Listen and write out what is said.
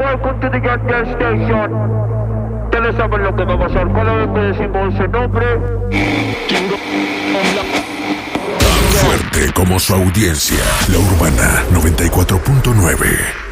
welcome to the Get Gas Station. Ustedes saben lo que va a pasar cada vez que decimos ese nombre. Tan fuerte como su audiencia, La Urbana 94.9.